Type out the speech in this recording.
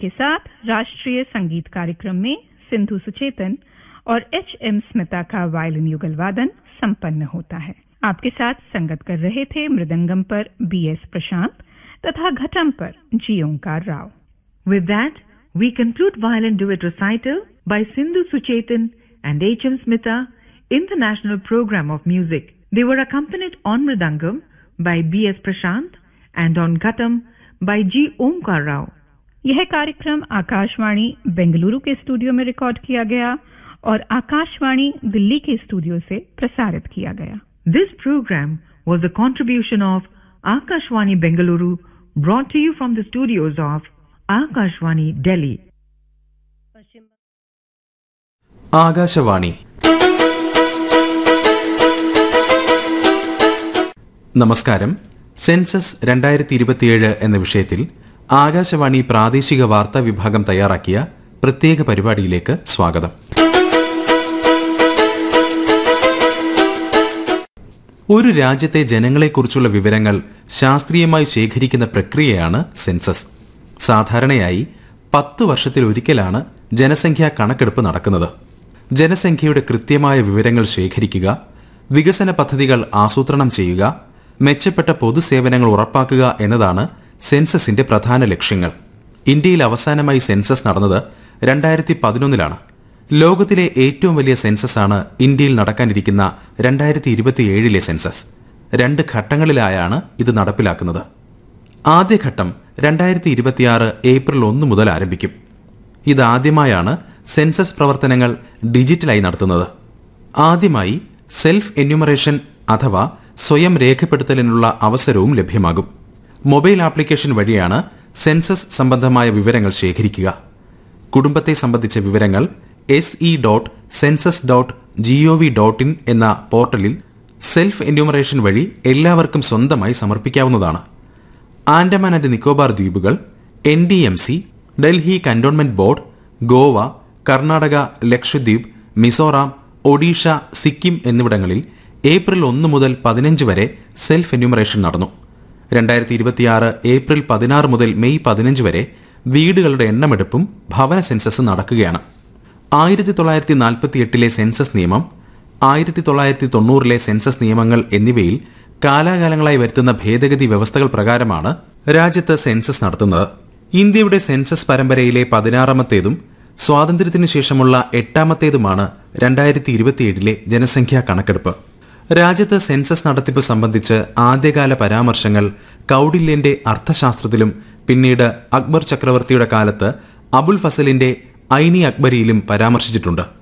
के साथ राष्ट्रीय संगीत कार्यक्रम में सिंधु सुचेतन और एच.एम. स्मिता का वायलिन युगल वादन संपन्न होता है। आपके साथ संगत कर रहे थे मृदंगम पर B.S. प्रशांत तथा घटम पर G. Onkar Rao. With that, we conclude violin duet recital by Sindhu Suchetan and H.M. Smita in the National Program of Music. They were accompanied on mridangam by B.S. Prashant and on ghatam by G. Omkar Rao. यह कार्यक्रम आकाशवाणी बेंगलुरु के studio में record किया गया और आकाशवाणी दिल्ली के studio से प्रसारित किया गया। This program was a contribution of Akashwani Bengaluru, brought to you from the studios of Akashwani Delhi. Akashvani. നമസ്കാരം. സെൻസസ് 2027 എന്ന വിഷയത്തിൽ ആകാശവാണി പ്രാദേശിക വാർത്താ വിഭാഗം തയ്യാറാക്കിയ പ്രത്യേക പരിപാടിയിലേക്ക് സ്വാഗതം. ഒരു രാജ്യത്തെ ജനങ്ങളെക്കുറിച്ചുള്ള വിവരങ്ങൾ ശാസ്ത്രീയമായി ശേഖരിക്കുന്ന പ്രക്രിയയാണ് സെൻസസ്. സാധാരണയായി 10 വർഷത്തിലൊരിക്കലാണ് ജനസംഖ്യാ കണക്കെടുപ്പ് നടക്കുന്നത്. ജനസംഖ്യയുടെ കൃത്യമായ വിവരങ്ങൾ ശേഖരിക്കുക, വികസന പദ്ധതികൾ ആസൂത്രണം ചെയ്യുക, മെച്ചപ്പെട്ട പൊതുസേവനങ്ങൾ ഉറപ്പാക്കുക എന്നതാണ് സെൻസസിന്റെ പ്രധാന ലക്ഷ്യങ്ങൾ. ഇന്ത്യയിൽ അവസാനമായി സെൻസസ് നടന്നത് 2011 ലോകത്തിലെ ഏറ്റവും വലിയ സെൻസസാണ് ഇന്ത്യയിൽ നടക്കാനിരിക്കുന്ന 2027 സെൻസസ്. 2 ഘട്ടങ്ങളിലായാണ് ഇത് നടപ്പിലാക്കുന്നത്. ആദ്യഘട്ടം 2026 ഏപ്രിൽ 1 മുതൽ ആരംഭിക്കും. ഇതാദ്യമായാണ് സെൻസസ് പ്രവർത്തനങ്ങൾ ഡിജിറ്റലായി നടത്തുന്നത്. ആദ്യമായി സെൽഫ് എന്യൂമറേഷൻ അഥവാ സ്വയം രേഖപ്പെടുത്തലിനുള്ള അവസരവും ലഭ്യമാകും. മൊബൈൽ ആപ്ലിക്കേഷൻ വഴിയാണ് സെൻസസ് സംബന്ധമായ വിവരങ്ങൾ ശേഖരിക്കുക. കുടുംബത്തെ സംബന്ധിച്ച വിവരങ്ങൾ se.census.gov.in എന്ന പോർട്ടലിൽ സെൽഫ് എന്യൂമറേഷൻ വഴി എല്ലാവർക്കും സ്വന്തമായി സമർപ്പിക്കാവുന്നതാണ്. ആൻഡമാൻ ആൻഡ് നിക്കോബാർ ദ്വീപുകൾ, NDMC, Delhi cantonment board, Goa, Karnataka, Lakshadweep, Mizoram, Odisha, Sikkim എന്നിവിടങ്ങളിൽ ഏപ്രിൽ 1 മുതൽ 15 വരെ സെൽഫ് എന്യൂമറേഷൻ നടന്നു. 2026 ഏപ്രിൽ 16 മുതൽ മെയ് 15 വരെ വീടുകളുടെ എണ്ണമെടുപ്പും ഭവന സെൻസസ് നടക്കുകയാണ്. 1948 സെൻസസ് നിയമം, 1990 സെൻസസ് നിയമങ്ങൾ എന്നിവയിൽ കാലാകാലങ്ങളായി വരുത്തുന്ന ഭേദഗതി വ്യവസ്ഥകൾ പ്രകാരമാണ് രാജ്യത്ത് സെൻസസ് നടത്തുന്നത്. ഇന്ത്യയുടെ സെൻസസ് പരമ്പരയിലെ 16ാമത്തേതും സ്വാതന്ത്ര്യത്തിനു ശേഷമുള്ള 8ാമത്തേതുമാണ് 2027 ജനസംഖ്യാ കണക്കെടുപ്പ്. രാജ്യത്ത് സെൻസസ് നടത്തിപ്പ് സംബന്ധിച്ച് ആദ്യകാല പരാമർശങ്ങൾ കൌടില്യന്റെ അർത്ഥശാസ്ത്രത്തിലും പിന്നീട് അക്ബർ ചക്രവർത്തിയുടെ കാലത്ത് അബുൽ ഫസലിന്റെ ഐനി അക്ബരിയിലും പരാമർശിച്ചിട്ടുണ്ട്.